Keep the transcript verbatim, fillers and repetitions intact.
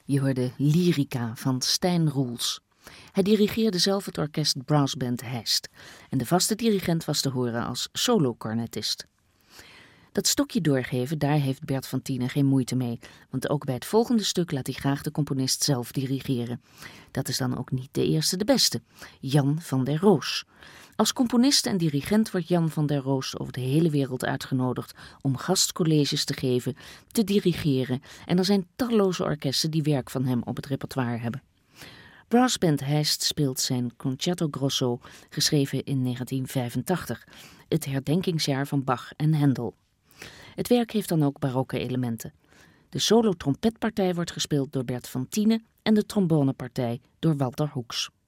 Je hoorde Lyrica van Stijn Roels. Hij dirigeerde zelf het orkest Brassband Heist en de vaste dirigent was te horen als solo-cornetist. Dat stokje doorgeven, daar heeft Bert van Tienen geen moeite mee, want ook bij het volgende stuk laat hij graag de componist zelf dirigeren. Dat is dan ook niet de eerste de beste, Jan van der Roos. Als componist en dirigent wordt Jan van der Roos over de hele wereld uitgenodigd om gastcolleges te geven, te dirigeren en er zijn talloze orkesten die werk van hem op het repertoire hebben. Brassband Heist speelt zijn Concerto Grosso, geschreven in negentien vijfentachtig, het herdenkingsjaar van Bach en Händel. Het werk heeft dan ook barokke elementen. De solo-trompetpartij wordt gespeeld door Bert van Tienen en de trombonepartij door Walter Hoeks.